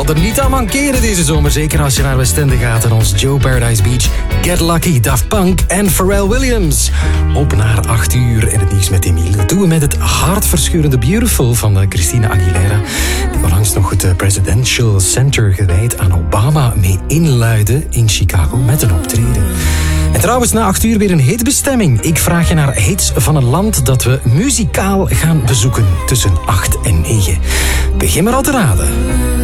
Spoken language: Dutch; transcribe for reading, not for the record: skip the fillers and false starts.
zal er niet aan mankeren deze zomer. Zeker als je naar Westende gaat en ons Joe Paradise Beach, Get Lucky, Daft Punk en Pharrell Williams. Op naar 8 uur in het nieuws met Emiel. Dat doen we met het hartverscheurende Beautiful van Christina Aguilera. Die onlangs nog het Presidential Center gewijd aan Obama mee inluidde in Chicago met een optreden. En trouwens, na 8 uur weer een hitbestemming. Ik vraag je naar hits van een land dat we muzikaal gaan bezoeken tussen 8 en 9. Begin maar al te raden.